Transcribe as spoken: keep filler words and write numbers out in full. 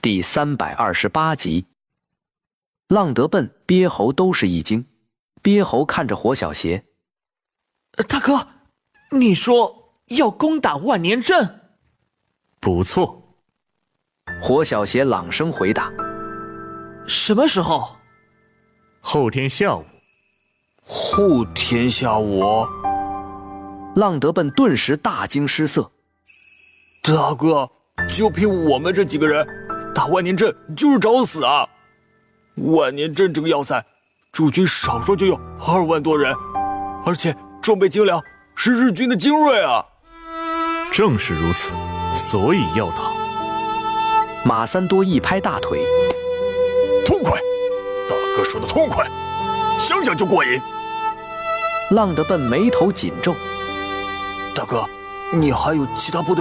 第三百二十八集。浪德笨、鳖猴都是一惊。鳖猴看着火小邪：“ 大哥，你说要攻打万年阵？”“ 不错。” 火小邪朗声回答。 “什么时候？”“ 后天下午。”“ 后天下午？” 浪德笨顿时大惊失色。 “大哥，就凭我们这几个人打万年阵就是找死啊！万年阵这个要塞，驻军少说就有二万多人，而且装备精良，是日军的精锐啊！”“ 正是如此，所以要打。” 马三多一拍大腿：“ 痛快！大哥说的痛快，想想就过瘾。” 浪德笨眉头紧皱：“ 大哥，你还有其他部队